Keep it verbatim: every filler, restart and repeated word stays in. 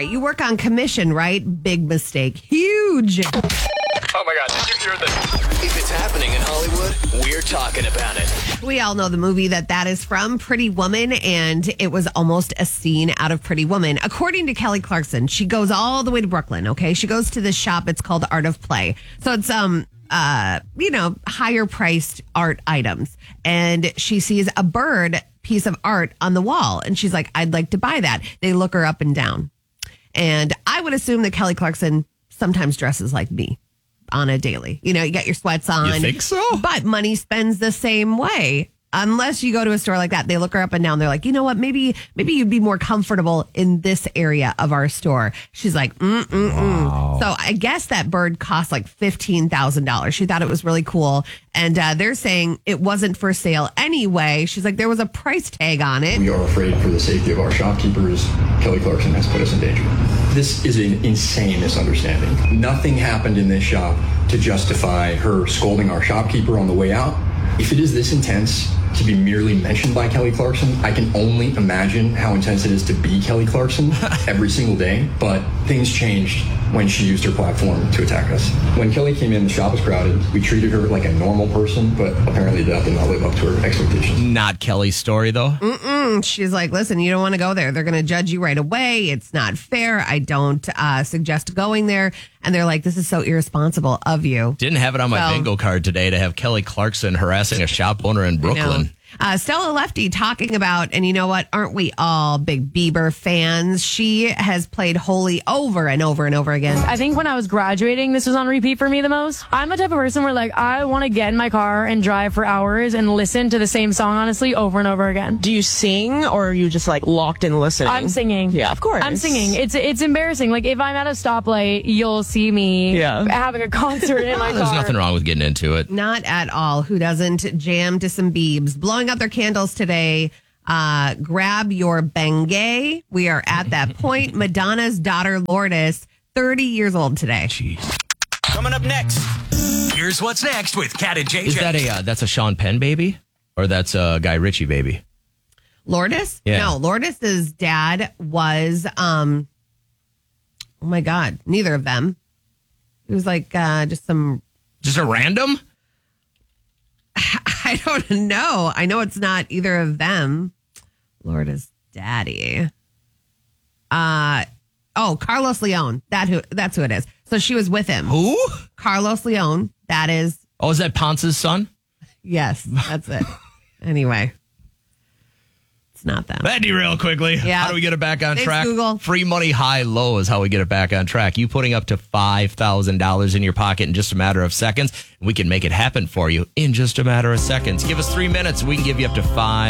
right, you work on commission, right? Big mistake. Huge. Oh my God, did you hear this? If it's happening in Hollywood, we're talking about it. We all know the movie that that is from, Pretty Woman, and it was almost a scene out of Pretty Woman. According to Kelly Clarkson, she goes all the way to Brooklyn, okay? She goes to this shop. It's called Art of Play. So it's, um, uh, you know, higher priced art items. And she sees a bird piece of art on the wall, and she's like, I'd like to buy that. They look her up and down. And I would assume that Kelly Clarkson sometimes dresses like me. On a daily. You know, you got your sweats on. You think so? But money spends the same way. Unless you go to a store like that, they look her up and down. They're like, you know what? Maybe maybe you'd be more comfortable in this area of our store. She's like, mm, mm, wow. mm. So I guess that bird cost like fifteen thousand dollars. She thought it was really cool. And uh, they're saying it wasn't for sale anyway. She's like, there was a price tag on it. We are afraid for the safety of our shopkeepers. Kelly Clarkson has put us in danger. This is an insane misunderstanding. Nothing happened in this shop to justify her scolding our shopkeeper on the way out. If it is this intense to be merely mentioned by Kelly Clarkson, I can only imagine how intense it is to be Kelly Clarkson every single day. But things changed when she used her platform to attack us. When Kelly came in, the shop was crowded. We treated her like a normal person, but apparently that did not live up to her expectations. Not Kelly's story, though. Mm-mm. She's like, listen, you don't want to go there. They're going to judge you right away. It's not fair. I don't uh, suggest going there. And they're like, this is so irresponsible of you. Didn't have it on my Well, bingo card today to have Kelly Clarkson harassing a shop owner in Brooklyn. Uh, Stella Lefty talking about, and you know what? Aren't we all big Bieber fans? She has played Holy over and over and over again. I think when I was graduating, this was on repeat for me the most. I'm the type of person where, like, I want to get in my car and drive for hours and listen to the same song, honestly, over and over again. Do you sing, or are you just, like, locked in listening? I'm singing. Yeah, of course. I'm singing. It's it's embarrassing. Like, if I'm at a stoplight, you'll see me yeah. having a concert in my There's car. nothing wrong with getting into it. Not at all. Who doesn't jam to some Biebs? Blowing out their candles today. Uh, grab your Bengay. We are at that point. Madonna's daughter, Lourdes, thirty years old today. Jeez. Coming up next, here's what's next with Kat and J J. Is that a, uh, that's a Sean Penn baby? Or that's a Guy Ritchie baby? Lourdes? Yeah. No, Lourdes' dad was, um, oh my God, neither of them. It was like uh, just some... Just a random? I don't know. I know it's not either of them. Lourdes' daddy. Uh, oh, Carlos Leon. That who? That's who it is. So she was with him. Who? Carlos Leon. That is... Oh, is that Ponce's son? Yes, that's it. Anyway. It's not them. That derailed quickly. Yeah. How do we get it back on Thanks, track? Google. Free money, high, low is how we get it back on track. You putting up to five thousand dollars in your pocket in just a matter of seconds. We can make it happen for you in just a matter of seconds. Give us three minutes. We can give you up to five